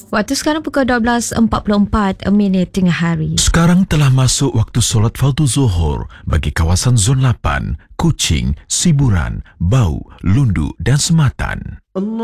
Waktu sekarang pukul 12.44 minit tengah hari. Sekarang telah masuk waktu solat fardu Zuhur bagi kawasan Zon 8, Kuching, Siburan, Bau, Lundu dan Sematan.